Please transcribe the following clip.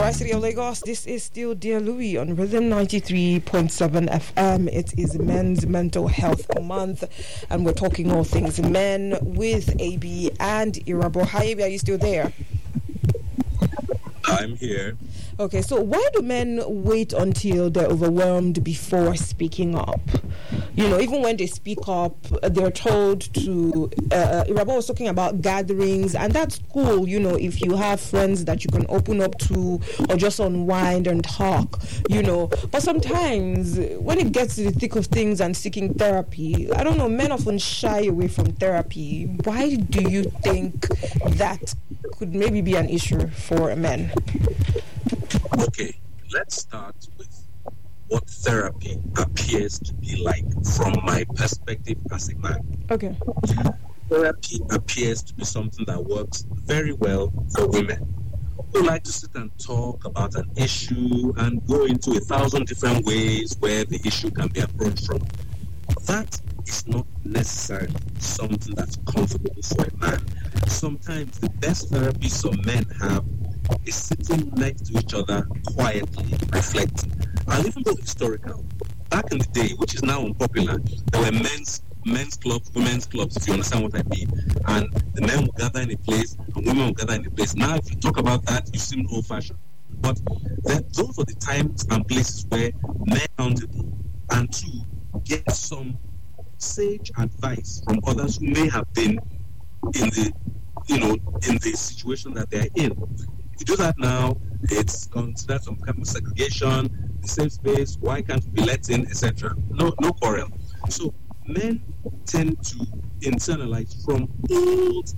Right, City of Lagos, this is still Dear Louis on Rhythm 93.7 FM. It is Men's Mental Health Month, and we're talking all things men with AB and Irabo. Hi, AB, are you still there? I'm here. Okay, so why do men wait until they're overwhelmed before speaking up? You know, even when they speak up, they're told to... Irabo was talking about gatherings, and that's cool, you know, if you have friends that you can open up to or just unwind and talk, you know. But sometimes, when it gets to the thick of things and seeking therapy, I don't know, men often shy away from therapy. Why do you think that could maybe be an issue for men? Okay, let's start with what therapy appears to be like from my perspective as a man. Okay. Therapy appears to be something that works very well for women who like to sit and talk about an issue and go into 1,000 different ways where the issue can be approached from. That is not necessarily something that's comfortable for a man. Sometimes the best therapy some men have is sitting next to each other quietly, reflecting. I'll even go historical. Back in the day, which is now unpopular, there were men's clubs, women's clubs, if you understand what I mean. And the men would gather in a place, and women would gather in a place. Now, if you talk about that, you seem old-fashioned. But those were the times and places where men are accountable, and to get some sage advice from others who may have been in the situation that they're in. If you do that now, it's considered some kind of segregation, the same space, why can't we be let in, etc. No quarrel. So men tend to internalize from old